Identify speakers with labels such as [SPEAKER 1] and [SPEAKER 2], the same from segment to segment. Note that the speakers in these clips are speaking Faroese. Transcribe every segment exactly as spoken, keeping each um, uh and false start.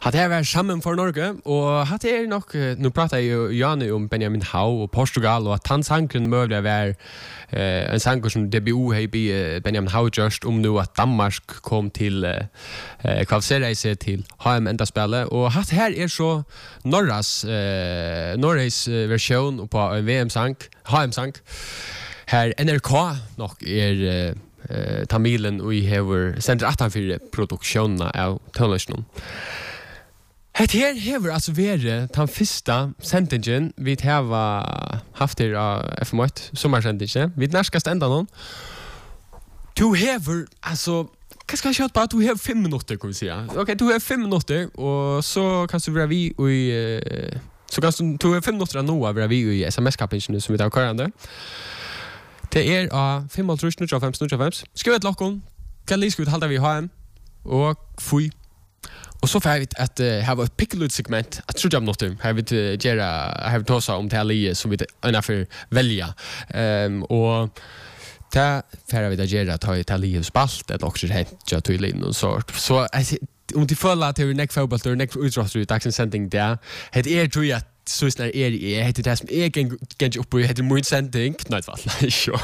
[SPEAKER 1] Hatt här var sammen för Norge och hatt är nog nu pratar ju Janne om Benjamin Hau och Portugal och att han sanken möjliga var eh en sanker som debut här i Benjamin Hau just om nu att Danmark kom till eh kvalifierade till H M ända spela och hatt här är så Norras eh Norras version på V M sank H M sank här N R K nog är eh Tamilen och i har sänder att för produktionen av television. Het her hever altså være den første sendingen vi har haft her av F M åtte, sommersendingen. Vi nærskast enda noen. Du hever, altså, hva skal jeg kjøre på? Du hever fem minutter, kan vi si. Ok, du hever fem minutter, og så kan du være vi i... Så kan du, du hever fem minutter av noe være vi i S M S-kappingen som vi tar kørende. Det er av fem null tre fem null fem. Skriv et lokken. Hva lige skal vi halde vi ha en? Og fui. Och så får vi att uh, ha ett picklut segment att tror jag något här vi uh, göra har tosa om det som vi ungefär välja ehm um, och ta för vi att göra ta Italiens spalt det också helt jag till in och så så om det för att det neck fotboll det neck utrust ut action sending där het är tror jag så är det är heter det som är gen upp och heter mycket sending nej vad så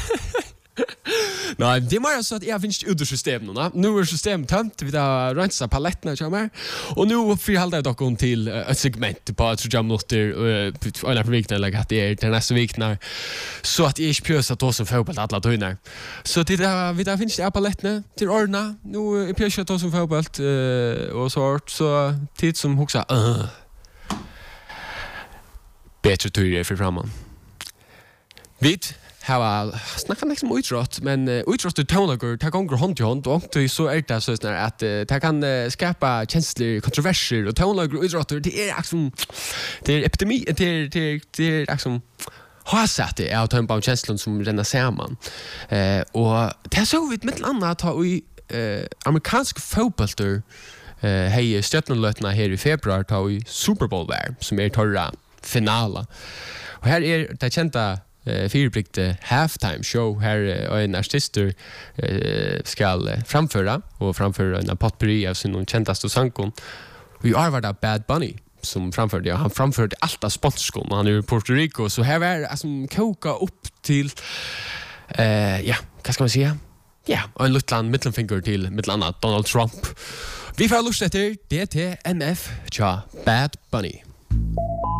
[SPEAKER 1] Nej, det är mer så att jag finns ut ur systemet nu. Nu är systemet tömt, vi har rensa paletterna kommer. Och nu förhåller jag dock till ett segment på att jag måste och alla vikna lägga att det är den nästa vikna så att jag inte pjösa då som fotboll alla dagar. Så det där vi där finns det paletterna till ordna. Nu är pjösa då som fotboll och så så tid som huxa uh. bättre tur för framåt. Vet How snacka nästan om utrott men utrott det tonlager ta gånger hand i hand och så är det så snär att det kan skapa känslor kontroversier och tonlager utrott det är liksom det är epidemi det är det det är liksom har sett det är att ta på känslor som renna samman eh och det så vid med andra ta i eh amerikansk fotboll eh hej stjärnlötna här i februari ta i Super Bowl där som är torra finala och här är det kända Uh, fyrbrikte halftime show här uh, en artister uh, ska uh, framföra och framföra en potpourri av sin kändaste sångkon. Vi har varit Bad Bunny som framförde ja, han framförde allt av sponsorskon han är i Puerto Rico så här var alltså koka upp till uh, ja, vad ska man säga? Ja, och en liten mittelfinger till mittelannat Donald Trump. Vi får lust efter D T M F tja Bad Bunny.